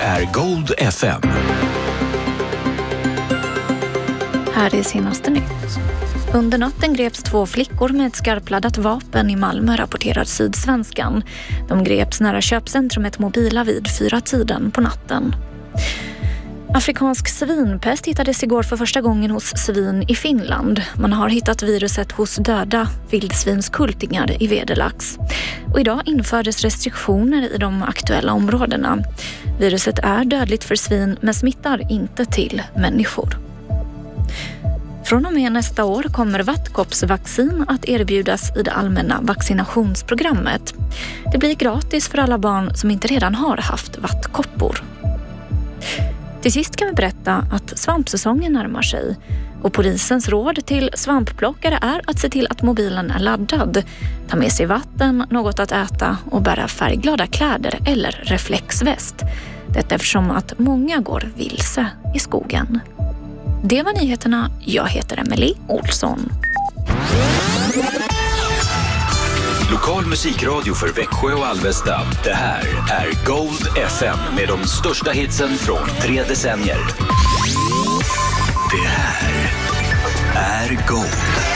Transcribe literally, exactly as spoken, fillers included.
är Gold F M. Här är senaste nytt. Under natten greps två flickor med ett skarpladdat vapen i Malmö, rapporterar Sydsvenskan. De greps nära köpcentrumet Mobila vid fyra tiden på natten. Afrikansk svinpest hittades igår för första gången hos svin i Finland. Man har hittat viruset hos döda vildsvinskultingar i Vedelax. Och idag infördes restriktioner i de aktuella områdena. Viruset är dödligt för svin men smittar inte till människor. Från och med nästa år kommer vattkoppsvaccin att erbjudas i det allmänna vaccinationsprogrammet. Det blir gratis för alla barn som inte redan har haft vattkoppor. Till sist kan vi berätta att svampsäsongen närmar sig och polisens råd till svampplockare är att se till att mobilen är laddad, ta med sig vatten, något att äta och bära färgglada kläder eller reflexväst. Detta eftersom att många går vilse i skogen. Det var nyheterna. Jag heter Emily Olsson. Lokal musikradio för Växjö och Alvesta. Det här är Gold F M med de största hitsen från tre decennier. Det här är Gold.